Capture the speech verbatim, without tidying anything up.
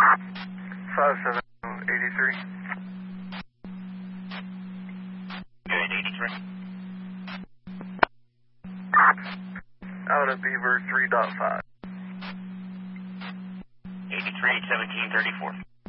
five seven eighty-three. Good, eighty-three. Out at Beaver three point five. eighty-three, seventeen thirty-four.